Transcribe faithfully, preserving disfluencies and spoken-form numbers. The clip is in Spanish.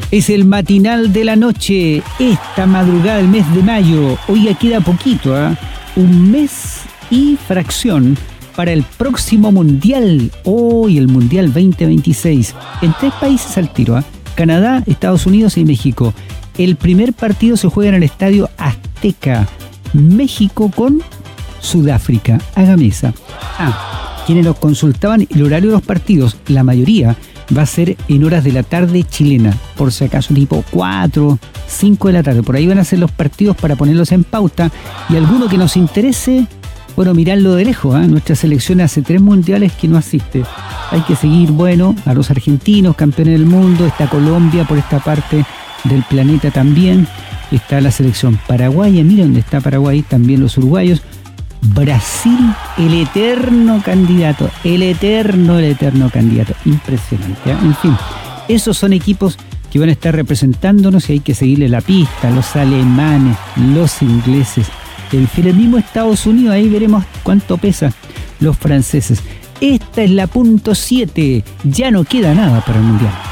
Es el matinal de la noche, esta madrugada del mes de mayo. Oiga, queda poquito, ¿eh? Un mes y fracción para el próximo Mundial. Hoy oh, el Mundial veinte veintiséis. En tres países al tiro, ¿eh? Canadá, Estados Unidos y México. El primer partido se juega en el Estadio Azteca. México con Sudáfrica. Hágame esa. Ah, quienes nos consultaban el horario de los partidos, la mayoría va a ser en horas de la tarde chilena, por si acaso tipo cuatro, cinco de la tarde. Por ahí van a ser los partidos para ponerlos en pauta. Y alguno que nos interese, bueno, mirarlo de lejos, ¿eh? Nuestra selección hace tres mundiales que no asiste. Hay que seguir, bueno, a los argentinos, campeones del mundo. Está Colombia por esta parte del planeta también. Está la selección paraguaya, mira dónde está Paraguay, también los uruguayos. Brasil, el eterno candidato, el eterno, el eterno candidato. Impresionante, ¿eh? En fin, esos son equipos que van a estar representándonos y hay que seguirle la pista. Los alemanes, los ingleses, en fin, el mismo Estados Unidos, ahí veremos cuánto pesa los franceses. Esta es la punto siete, ya no queda nada para el Mundial.